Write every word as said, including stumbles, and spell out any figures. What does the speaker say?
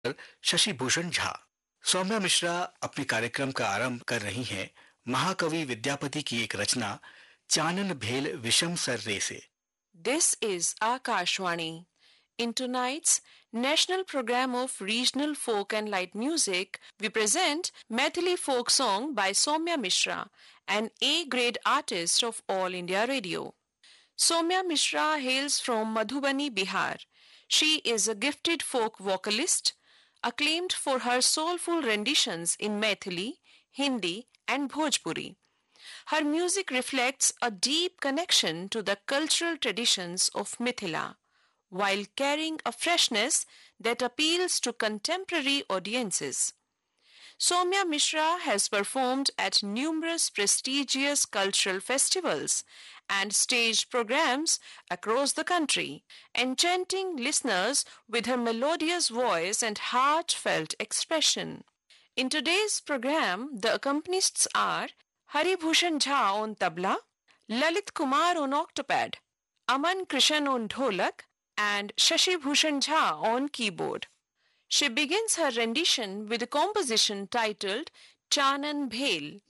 शशि भूषण झा। सौम्या मिश्रा अपने कार्यक्रम का आरंभ कर रही हैं महाकवि विद्यापति की एक रचना चानन भेल विषम सर रे से। This is Akashwani. In tonight's national program of regional folk and light music, we present Maithili folk song by Soumya Mishra, an A-grade artist of All India Radio. Soumya Mishra hails from Madhubani, Bihar. She is a gifted folk vocalist, acclaimed for her soulful renditions in Maithili, Hindi, and Bhojpuri. Her music reflects a deep connection to the cultural traditions of Mithila, while carrying a freshness that appeals to contemporary audiences. Soumya Mishra has performed at numerous prestigious cultural festivals and staged programs across the country, enchanting listeners with her melodious voice and heartfelt expression. In today's program, the accompanists are Hari Bhushan Jha on tabla, Lalit Kumar on octopad, Aman Krishan on dholak, and Shashi Bhushan Jha on keyboard. She begins her rendition with a composition titled Chanan Bhel.